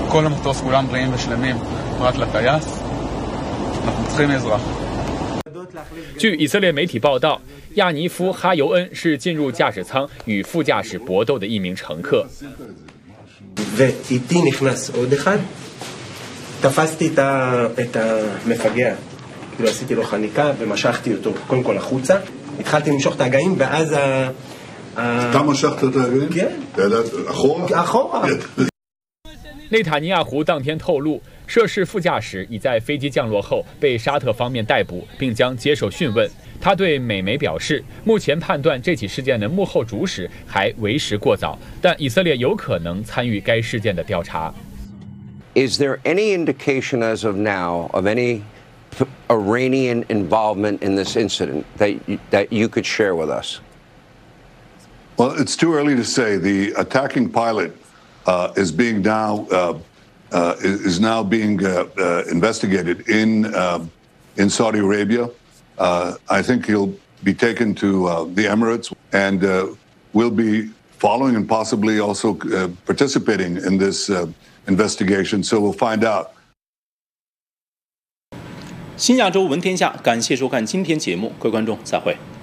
כל המטוס כולם בריאים ושלמים, פרט לטייס. אנחנו צריכים עזרה. 据以色列媒体报道，亚尼夫·哈尤恩是进入驾驶舱与副驾驶搏斗的一名乘客。 ואיתי נכנס עוד אחד, תפסתי את המפגע, כאילו עשיתי לו חניקה ומשכתי אותו קודם כל החוצה, התחלתי למשוך את ההגאים ואז אתה משכת את ההגאים? כן. אחורה. 内塔尼亚胡当天透露，涉事副驾驶已在飞机降落后被沙特方面逮捕，并将接受讯问。他对美媒表示，目前判断这起事件的幕后主使还为时过早，但以色列有可能参与该事件的调查。 Is there any indication as of now of any Iranian involvement in this incident that you could share with us? Well, it's too early to say. The attacking pilot is now being investigated in Saudi Arabia. I think he'll be taken to the Emirates and will be following and possibly also participating in this investigation. So we'll find out. 新亚洲闻天下，感谢收看今天节目，各位观众再会。